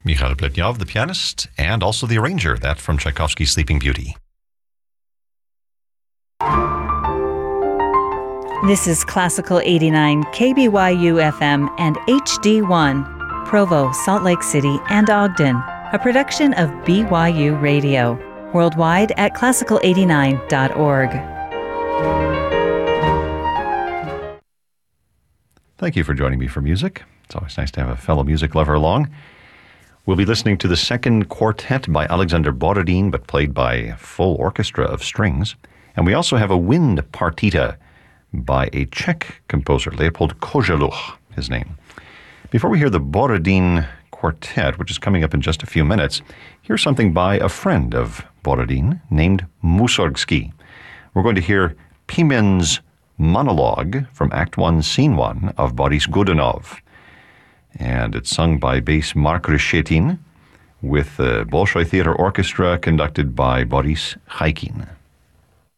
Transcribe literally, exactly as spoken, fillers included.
Mikhail Pletnyov, the pianist, and also the arranger, that from Tchaikovsky's Sleeping Beauty. This is Classical eighty-nine, K B Y U F M and H D one, Provo, Salt Lake City, and Ogden, a production of B Y U Radio, worldwide at classical eighty-nine dot org. Thank you for joining me for music. It's always nice to have a fellow music lover along. We'll be listening to the second quartet by Alexander Borodin, but played by a full orchestra of strings. And we also have a wind partita by a Czech composer, Leopold Koželuch, his name. Before we hear the Borodin Quartet, which is coming up in just a few minutes, here's something by a friend of Borodin named Mussorgsky. We're going to hear Pimen's monologue from Act one, Scene one of Boris Godunov. And it's sung by bass Mark Reshetin with the Bolshoi Theater Orchestra conducted by Boris Chaikin.